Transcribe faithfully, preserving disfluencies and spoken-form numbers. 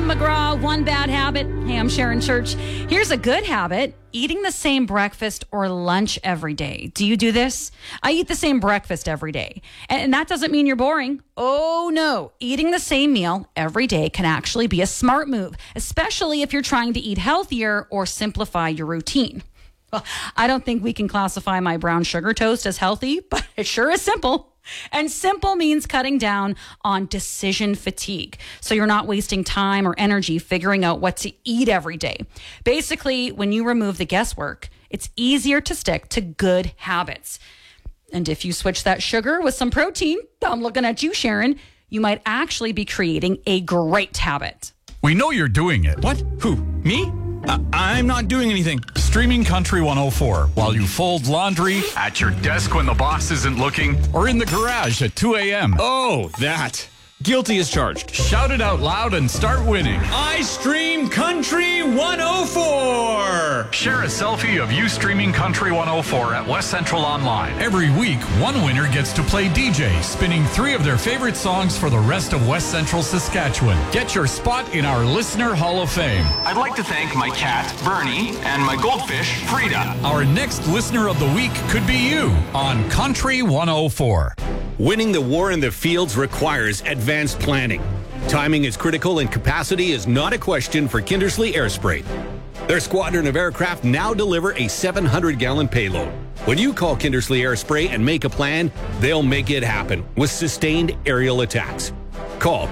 McGraw, One Bad Habit. Hey, I'm Sharon Church. Here's a good habit. Eating the same breakfast or lunch every day. Do you do this? I eat the same breakfast every day. And that doesn't mean you're boring. Oh, no. Eating the same meal every day can actually be a smart move, especially if you're trying to eat healthier or simplify your routine. Well, I don't think we can classify my brown sugar toast as healthy, but it sure is simple. And simple means cutting down on decision fatigue. So you're not wasting time or energy figuring out what to eat every day. Basically, when you remove the guesswork, it's easier to stick to good habits. And if you switch that sugar with some protein, I'm looking at you, Sharon, you might actually be creating a great habit. We know you're doing it. What? Who? Me? Uh, I'm not doing anything. Streaming Country one oh four while you fold laundry, at your desk when the boss isn't looking, or in the garage at two a.m. Oh, that. Guilty as charged. Shout it out loud and start winning. I stream Country one oh four. Share a selfie of you streaming Country one oh four at West Central Online. Every week, one winner gets to play D J, spinning three of their favorite songs for the rest of West Central Saskatchewan. Get your spot in our Listener Hall of Fame. I'd like to thank my cat, Bernie, and my goldfish, Frida. Our next Listener of the Week could be you on Country one oh four. Winning the war in the fields requires advanced planning. Timing is critical and capacity is not a question for Kindersley Airspray. Their squadron of aircraft now deliver a seven hundred gallon payload. When you call Kindersley Airspray and make a plan, they'll make it happen with sustained aerial attacks. Call